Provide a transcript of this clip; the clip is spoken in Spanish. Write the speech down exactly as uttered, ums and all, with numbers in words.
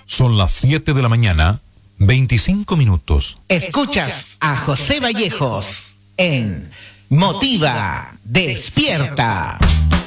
Son las siete de la mañana, veinticinco minutos. Escuchas a José Vallejos en Motiva Despierta.